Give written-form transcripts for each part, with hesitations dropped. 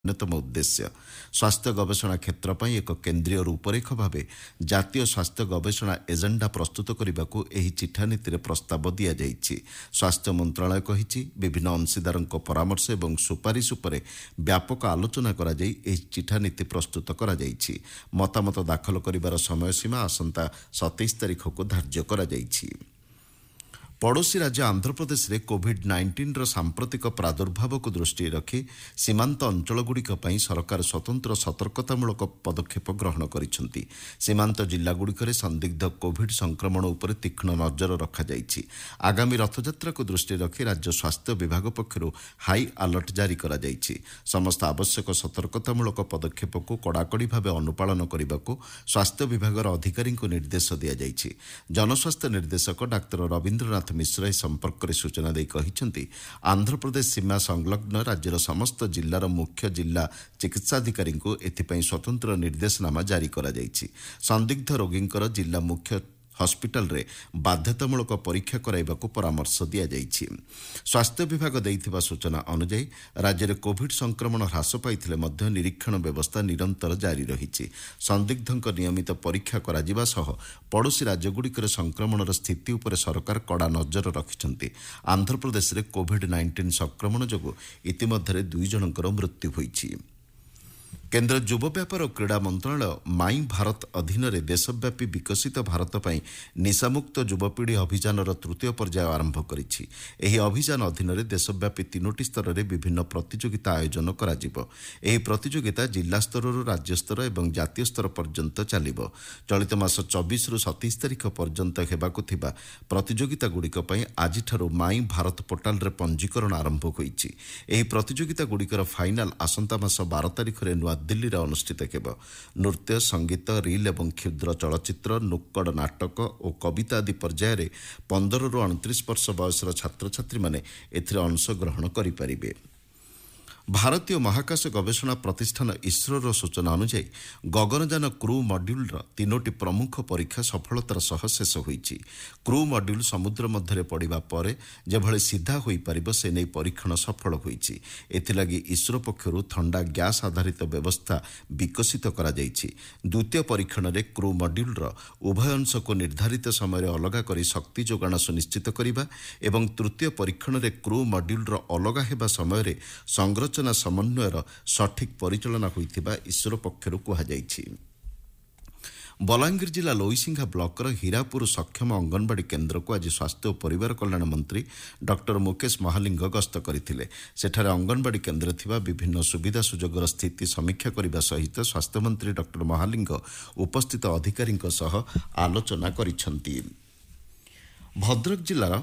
ଅନ୍ୟତମ ଉଦ୍ଦେଶ୍ୟ ସ୍ୱାସ୍ଥ୍ୟ ଗବେଷଣା କ୍ଷେତ୍ର ପାଇଁ ଏକ କେନ୍ଦ୍ରୀୟ ରୂପରେଖ ଭାବେ ଜାତୀୟ ସ୍ୱାସ୍ଥ୍ୟ ଗବେଷଣା ଏଜେଣ୍ଡା ପ୍ରସ୍ତୁତ କରିବାକୁ ଏହି ଚିଠାନୀତିରେ ପ୍ରସ୍ତାବ ଦିଆଯାଇଛି। ସ୍ୱାସ୍ଥ୍ୟ ମନ୍ତ୍ରଣାଳୟ କହିଛି, ବିଭିନ୍ନ ଅଂଶୀଦାରଙ୍କ ପରାମର୍ଶ ଏବଂ ସୁପାରିଶ ଉପରେ ବ୍ୟାପକ ଆଲୋଚନା କରାଯାଇ ଏହି ଚିଠାନୀତି ପ୍ରସ୍ତୁତ କରାଯାଇଛି। ମତାମତ ଦାଖଲ କରିବାର ସମୟସୀମା ଆସନ୍ତା 27 ତାରିଖକୁ ଧାର୍ଯ୍ୟ କରାଯାଇଛି। ପଡ଼ୋଶୀ ରାଜ୍ୟ ଆନ୍ଧ୍ରପ୍ରଦେଶରେ କୋଭିଡ୍-19ର ସାମ୍ପ୍ରତିକ ପ୍ରାଦୁର୍ଭାବକୁ ଦୃଷ୍ଟିରେ ରଖି ସୀମାନ୍ତ ଅଞ୍ଚଳଗୁଡ଼ିକ ପାଇଁ ସରକାର ସ୍ୱତନ୍ତ୍ର ସତର୍କତାମୂଳକ ପଦକ୍ଷେପ ଗ୍ରହଣ କରିଛନ୍ତି। ସୀମାନ୍ତ ଜିଲ୍ଲାଗୁଡ଼ିକରେ ସନ୍ଦିଗ୍ଧ କୋଭିଡ୍ ସଂକ୍ରମଣ ଉପରେ ତୀକ୍ଷ୍ଣ ନଜର ରଖାଯାଇଛି। ଆଗାମୀ ରଥଯାତ୍ରାକୁ ଦୃଷ୍ଟିରେ ରଖି ରାଜ୍ୟ ସ୍ୱାସ୍ଥ୍ୟ ବିଭାଗ ପକ୍ଷରୁ ହାଇ ଆଲର୍ଟ ଜାରି କରାଯାଇଛି। ସମସ୍ତ ଆବଶ୍ୟକ ସତର୍କତାମୂଳକ ପଦକ୍ଷେପକୁ କଡ଼ାକଡ଼ି ଭାବେ ଅନୁପାଳନ କରିବାକୁ ସ୍ୱାସ୍ଥ୍ୟ ବିଭାଗର ଅଧିକାରୀଙ୍କୁ ନିର୍ଦ୍ଦେଶ ଦିଆଯାଇଛି। ଜନସ୍ୱାସ୍ଥ୍ୟ ନିର୍ଦ୍ଦେଶକ ଡାକ୍ତର ରବୀନ୍ଦ୍ରନାଥ ମିଶ୍ର ଏ ସମ୍ପର୍କରେ ସୂଚନା ଦେଇ କହିଛନ୍ତି, ଆନ୍ଧ୍ରପ୍ରଦେଶ ସୀମା ସଂଲଗ୍ନ ରାଜ୍ୟର ସମସ୍ତ ଜିଲ୍ଲାର ମୁଖ୍ୟ ଜିଲ୍ଲା ଚିକିତ୍ସାଧିକାରୀଙ୍କୁ ଏଥିପାଇଁ ସ୍ୱତନ୍ତ୍ର ନିର୍ଦ୍ଦେଶନାମା ଜାରି କରାଯାଇଛି। ସନ୍ଦିଗ୍ଧ ରୋଗୀଙ୍କର ଜିଲ୍ଲା ମୁଖ୍ୟ ହସ୍ପିଟାଲରେ ବାଧ୍ୟତାମୂଳକ ପରୀକ୍ଷା କରାଇବାକୁ ପରାମର୍ଶ ଦିଆଯାଇଛି। ସ୍ୱାସ୍ଥ୍ୟ ବିଭାଗ ଦେଇଥିବା ସୂଚନା ଅନୁଯାୟୀ ରାଜ୍ୟରେ କୋଭିଡ୍ ସଂକ୍ରମଣ ହ୍ରାସ ପାଇଥିଲେ ମଧ୍ୟ ନିରୀକ୍ଷଣ ବ୍ୟବସ୍ଥା ନିରନ୍ତର ଜାରି ରହିଛି। ସନ୍ଦିଗ୍ଧଙ୍କ ନିୟମିତ ପରୀକ୍ଷା କରାଯିବା ସହ ପଡ଼ୋଶୀ ରାଜ୍ୟଗୁଡ଼ିକରେ ସଂକ୍ରମଣର ସ୍ଥିତି ଉପରେ ସରକାର କଡ଼ା ନଜର ରଖିଛନ୍ତି। ଆନ୍ଧ୍ରପ୍ରଦେଶରେ କୋଭିଡ୍-19 ସଂକ୍ରମଣ ଯୋଗୁଁ ଇତିମଧ୍ୟରେ 2 ଜଣଙ୍କର ମୃତ୍ୟୁ ହୋଇଛି। କେନ୍ଦ୍ର ଯୁବ ବ୍ୟାପାର ଓ କ୍ରୀଡ଼ା ମନ୍ତ୍ରଣାଳୟ ମାଇଁ ଭାରତ ଅଧୀନରେ ଦେଶବ୍ୟାପୀ ବିକଶିତ ଭାରତ ପାଇଁ ନିଶାମୁକ୍ତ ଯୁବପିଢ଼ି ଅଭିଯାନର ତୃତୀୟ ପର୍ଯ୍ୟାୟ ଆରମ୍ଭ କରିଛି। ଏହି ଅଭିଯାନ ଅଧୀନରେ ଦେଶବ୍ୟାପୀ 3ଟି ସ୍ତରରେ ବିଭିନ୍ନ ପ୍ରତିଯୋଗିତା ଆୟୋଜନ କରାଯିବ। ଏହି ପ୍ରତିଯୋଗିତା ଜିଲ୍ଲା ସ୍ତରରୁ ରାଜ୍ୟ ସ୍ତର ଏବଂ ଜାତୀୟ ସ୍ତର ପର୍ଯ୍ୟନ୍ତ ଚାଲିବ। ଚଳିତ ମାସ 24ରୁ 27 ତାରିଖ ପର୍ଯ୍ୟନ୍ତ ହେବାକୁ ଥିବା ପ୍ରତିଯୋଗିତାଗୁଡ଼ିକ ପାଇଁ ଆଜିଠାରୁ ମାଇଁ ଭାରତ ପୋର୍ଟାଲରେ ପଞ୍ଜୀକରଣ ଆରମ୍ଭ ହୋଇଛି। ଏହି ପ୍ରତିଯୋଗିତାଗୁଡ଼ିକର ଫାଇନାଲ ଆସନ୍ତା ମାସ 12 ତାରିଖରେ ନୂଆଦିଲ୍ଲୀରେ ଅନୁଷ୍ଠିତ ହେବ। ନୃତ୍ୟ, ସଙ୍ଗୀତ, ରିଲ୍ ଏବଂ କ୍ଷୁଦ୍ର ଚଳଚ୍ଚିତ୍ର, ନୁକ୍କଡ଼ ନାଟକ ଓ କବିତା ଆଦି ପର୍ଯ୍ୟାୟରେ 15ରୁ 29 ବର୍ଷ ବୟସର ଛାତ୍ରଛାତ୍ରୀମାନେ ଏଥିରେ ଅଂଶଗ୍ରହଣ କରିପାରିବେ। ଭାରତୀୟ ମହାକାଶ ଗବେଷଣା ପ୍ରତିଷ୍ଠାନ ଇସ୍ରୋର ସୂଚନା ଅନୁଯାୟୀ ଗଗନଯାନ କ୍ରୁ ମଡ୍ୟୁଲର 3ଟି ପ୍ରମୁଖ ପରୀକ୍ଷା ସଫଳତାର ସହ ଶେଷ ହୋଇଛି। କ୍ରୁ ମଡ୍ୟୁଲ ସମୁଦ୍ର ମଧ୍ୟରେ ପଡ଼ିବା ପରେ ଯେଭଳି ସିଧା ହୋଇପାରିବ ସେ ନେଇ ପରୀକ୍ଷଣ ସଫଳ ହୋଇଛି। ଏଥିଲାଗି ଇସ୍ରୋ ପକ୍ଷରୁ ଥଣ୍ଡା ଗ୍ୟାସ୍ ଆଧାରିତ ବ୍ୟବସ୍ଥା ବିକଶିତ କରାଯାଇଛି। ଦ୍ୱିତୀୟ ପରୀକ୍ଷଣରେ କ୍ରୁ ମଡ୍ୟୁଲର ଉଭୟ ଅଂଶକୁ ନିର୍ଦ୍ଧାରିତ ସମୟରେ ଅଲଗା କରି ଶକ୍ତି ଯୋଗାଣ ସୁନିଶ୍ଚିତ କରିବା ଏବଂ ତୃତୀୟ ପରୀକ୍ଷଣରେ କ୍ରୁ ମଡ୍ୟୁଲର ଅଲଗା ହେବା ସମୟରେ ସଂରଚନା ସମନ୍ୱୟର ସଠିକ୍ ପରିଚାଳନା ହୋଇଥିବା ଇସ୍ରୋ ପକ୍ଷରୁ କୁହାଯାଇଛି। ବଲାଙ୍ଗୀର ଜିଲ୍ଲା ଲୋଇସିଂହା ବ୍ଲକର ହୀରାପୁର ସକ୍ଷମ ଅଙ୍ଗନବାଡି କେନ୍ଦ୍ରକୁ ଆଜି ସ୍ୱାସ୍ଥ୍ୟ ଓ ପରିବାର କଲ୍ୟାଣ ମନ୍ତ୍ରୀ ଡକ୍ଟର ମୁକେଶ ମହାଲିଙ୍ଗ ଗସ୍ତ କରିଥିଲେ। ସେଠାରେ ଅଙ୍ଗନବାଡି କେନ୍ଦ୍ରରେ ଥିବା ବିଭିନ୍ନ ସୁବିଧା ସୁଯୋଗର ସ୍ଥିତି ସମୀକ୍ଷା କରିବା ସହିତ ସ୍ୱାସ୍ଥ୍ୟମନ୍ତ୍ରୀ ଡକ୍ଟର ମହାଲିଙ୍ଗ ଉପସ୍ଥିତ ଅଧିକାରୀଙ୍କ ସହ ଆଲୋଚନା କରିଛନ୍ତି। ଭଦ୍ରକ ଜିଲ୍ଲାର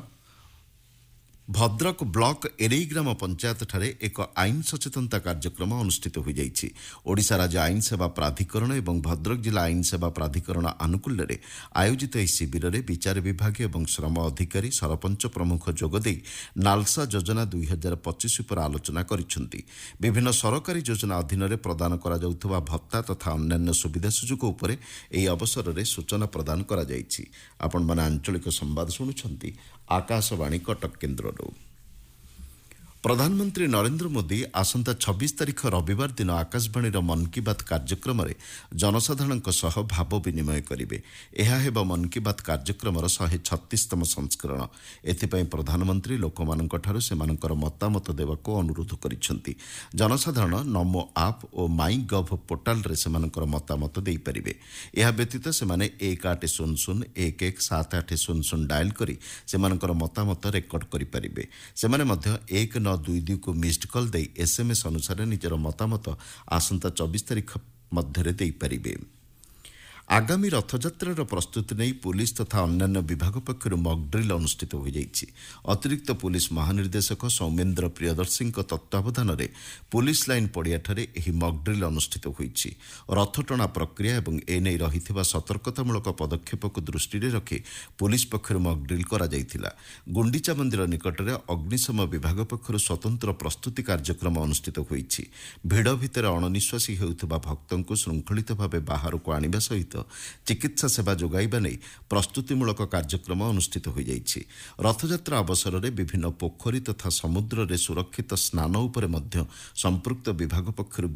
ଭଦ୍ରକ ବ୍ଲକ ଏରେଇ ଗ୍ରାମ ପଞ୍ଚାୟତଠାରେ ଏକ ଆଇନ ସଚେତନତା କାର୍ଯ୍ୟକ୍ରମ ଅନୁଷ୍ଠିତ ହୋଇଯାଇଛି। ଓଡ଼ିଶା ରାଜ୍ୟ ଆଇନ ସେବା ପ୍ରାଧିକରଣ ଏବଂ ଭଦ୍ରକ ଜିଲ୍ଲା ଆଇନ ସେବା ପ୍ରାଧିକରଣ ଆନୁକୂଲ୍ୟରେ ଆୟୋଜିତ ଏହି ଶିବିରରେ ବିଚାର ବିଭାଗ ଏବଂ ଶ୍ରମ ଅଧିକାରୀ, ସରପଞ୍ଚ ପ୍ରମୁଖ ଯୋଗଦେଇ ନାଲସା ଯୋଜନା 2025 ଉପରେ ଆଲୋଚନା କରିଛନ୍ତି। ବିଭିନ୍ନ ସରକାରୀ ଯୋଜନା ଅଧୀନରେ ପ୍ରଦାନ କରାଯାଉଥିବା ଭତ୍ତା ତଥା ଅନ୍ୟାନ୍ୟ ସୁବିଧା ସୁଯୋଗ ଉପରେ ଏହି ଅବସରରେ ସୂଚନା ପ୍ରଦାନ କରାଯାଇଛି। ଆପଣମାନେ ଆଞ୍ଚଳିକ ସମ୍ବାଦ ଶୁଣୁଛନ୍ତି ଆକାଶବାଣୀ କଟକ କେନ୍ଦ୍ରରୁ। ପ୍ରଧାନମନ୍ତ୍ରୀ ନରେନ୍ଦ୍ର ମୋଦି ଆସନ୍ତା 26 ତାରିଖ ରବିବାର ଦିନ ଆକାଶବାଣୀର ମନ୍ କି ବାତ୍ କାର୍ଯ୍ୟକ୍ରମରେ ଜନସାଧାରଣଙ୍କ ସହ ଭାବ ବିନିମୟ କରିବେ। ଏହା ହେବ ମନ୍ କି ବାତ୍ କାର୍ଯ୍ୟକ୍ରମର 136ତମ ସଂସ୍କରଣ। ଏଥିପାଇଁ ପ୍ରଧାନମନ୍ତ୍ରୀ ଲୋକମାନଙ୍କଠାରୁ ସେମାନଙ୍କର ମତାମତ ଦେବାକୁ ଅନୁରୋଧ କରିଛନ୍ତି। ଜନସାଧାରଣ ନମୋ ଆପ୍ ଓ ମାଇ ଗଭ୍ ପୋର୍ଟାଲରେ ସେମାନଙ୍କର ମତାମତ ଦେଇପାରିବେ। ଏହା ବ୍ୟତୀତ ସେମାନେ 1800117800 ଡାଏଲ୍ କରି ସେମାନଙ୍କର ମତାମତ ରେକର୍ଡ କରିପାରିବେ। ସେମାନେ ମଧ୍ୟ 1922କୁ ମିସ୍ଡ କଲ୍ ଦେଇ SMS ଅନୁସାରେ ନିଜର ମତାମତ ଆସନ୍ତା 24 ତାରିଖ ମଧ୍ୟରେ ଦେଇପାରିବେ। ଆଗାମୀ ରଥଯାତ୍ରାର ପ୍ରସ୍ତୁତି ନେଇ ପୁଲିସ୍ ତଥା ଅନ୍ୟାନ୍ୟ ବିଭାଗ ପକ୍ଷରୁ ମକ୍ଡ୍ରିଲ୍ ଅନୁଷ୍ଠିତ ହୋଇଯାଇଛି। ଅତିରିକ୍ତ ପୁଲିସ୍ ମହାନିର୍ଦ୍ଦେଶକ ସୌମେନ୍ଦ୍ର ପ୍ରିୟଦର୍ଶୀଙ୍କ ତତ୍ତ୍ୱାବଧାନରେ ପୁଲିସ୍ ଲାଇନ୍ ପଡ଼ିଆଠାରେ ଏହି ମକ୍ଡ୍ରିଲ୍ ଅନୁଷ୍ଠିତ ହୋଇଛି। ରଥଟଣା ପ୍ରକ୍ରିୟା ଏବଂ ଏନେଇ ରହିଥିବା ସତର୍କତାମୂଳକ ପଦକ୍ଷେପକୁ ଦୃଷ୍ଟିରେ ରଖି ପୁଲିସ୍ ପକ୍ଷରୁ ମକ୍ଡ୍ରିଲ୍ କରାଯାଇଥିଲା। ଗୁଣ୍ଡିଚା ମନ୍ଦିର ନିକଟରେ ଅଗ୍ନିଶମ ବିଭାଗ ପକ୍ଷରୁ ସ୍ୱତନ୍ତ୍ର ପ୍ରସ୍ତୁତି କାର୍ଯ୍ୟକ୍ରମ ଅନୁଷ୍ଠିତ ହୋଇଛି। ଭିଡ଼ ଭିତରେ ଅଣନିଶ୍ୱାସୀ ହେଉଥିବା ଭକ୍ତଙ୍କୁ ଶୃଙ୍ଖଳିତ ଭାବେ ବାହାରକୁ ଆଣିବା ସହିତ ଚିକିତ୍ସା ସେବା ଯୋଗାଇବା ନେଇ ପ୍ରସ୍ତୁତିମୂଳକ କାର୍ଯ୍ୟକ୍ରମ ଅନୁଷ୍ଠିତ ହୋଇଯାଇଛି। ରଥଯାତ୍ରା ଅବସରରେ ବିଭିନ୍ନ ପୋଖରୀ ତଥା ସମୁଦ୍ରରେ ସୁରକ୍ଷିତ ସ୍ନାନ ଉପରେ ମଧ୍ୟ ସମ୍ପୃକ୍ତ ବିଭାଗ ପକ୍ଷରୁ